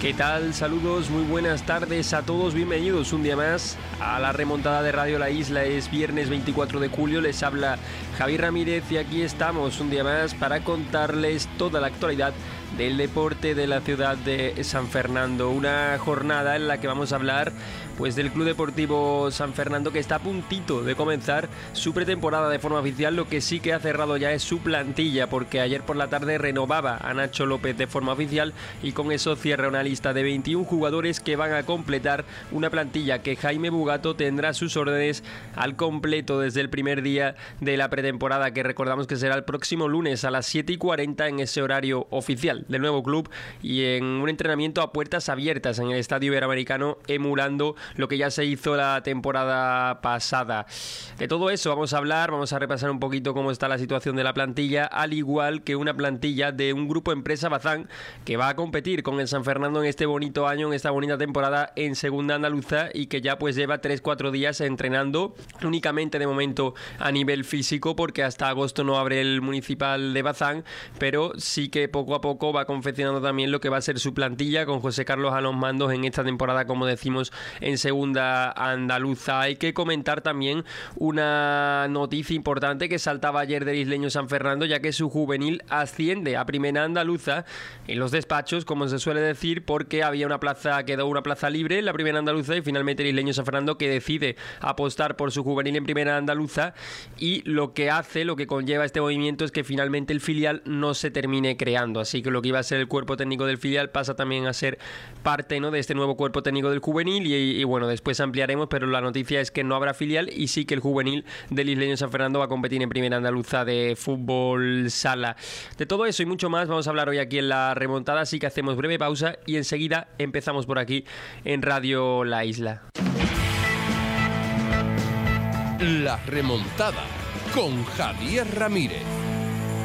¿Qué tal? Saludos, muy buenas tardes a todos, bienvenidos un día más a la remontada de Radio La Isla. Es viernes 24 de julio, les habla Javier Ramírez y aquí estamos un día más para contarles toda la actualidad del deporte de la ciudad de San Fernando. Una jornada en la que vamos a hablar pues del Club Deportivo San Fernando, que está a puntito de comenzar su pretemporada de forma oficial. Lo que sí que ha cerrado ya es su plantilla, porque ayer por la tarde renovaba a Nacho López de forma oficial y con eso cierra una lista de 21 jugadores que van a completar una plantilla que Jaime Bugato tendrá a sus órdenes al completo desde el primer día de la pretemporada, que recordamos que será el próximo lunes a las 7:40 en ese horario oficial del nuevo club y en un entrenamiento a puertas abiertas en el Estadio Iberoamericano, emulando lo que ya se hizo la temporada pasada. De todo eso vamos a hablar, vamos a repasar un poquito cómo está la situación de la plantilla, al igual que una plantilla de un grupo empresa Bazán que va a competir con el San Fernando en este bonito año, en esta bonita temporada en segunda andaluza, y que ya pues lleva 3-4 días entrenando únicamente de momento a nivel físico, porque hasta agosto no abre el municipal de Bazán, pero sí que poco a poco va confeccionando también lo que va a ser su plantilla, con José Carlos a los mandos en esta temporada, como decimos, en segunda andaluza. Hay que comentar también una noticia importante que saltaba ayer del isleño San Fernando, ya que su juvenil asciende a primera andaluza en los despachos, como se suele decir, porque había una plaza, quedó una plaza libre en la primera andaluza y finalmente el isleño San Fernando que decide apostar por su juvenil en primera andaluza, y lo que conlleva este movimiento es que finalmente el filial no se termine creando, así que lo que iba a ser el cuerpo técnico del filial pasa también a ser parte, ¿no?, de este nuevo cuerpo técnico del juvenil, y bueno, después ampliaremos, pero la noticia es que no habrá filial y sí que el juvenil del isleño San Fernando va a competir en primera andaluza de fútbol sala. De todo eso y mucho más vamos a hablar hoy aquí en la remontada, así que hacemos breve pausa y enseguida empezamos por aquí en Radio La Isla. La remontada con Javier Ramírez.